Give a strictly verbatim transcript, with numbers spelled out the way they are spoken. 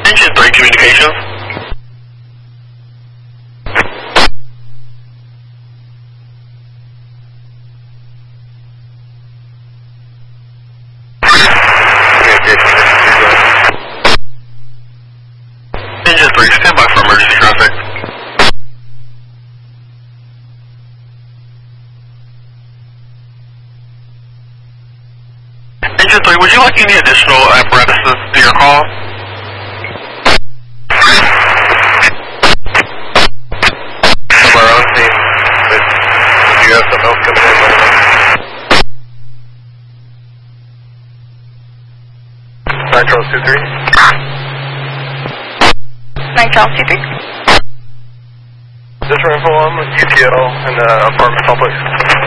Engine three communications. Engine three, stand by for emergency traffic. Engine three, would you like any additional apparatuses to your call? Of our own team, but if you have something else coming in, let me know. nine Charles two three. nine Charles two three. This for info on U T L in the apartment complex.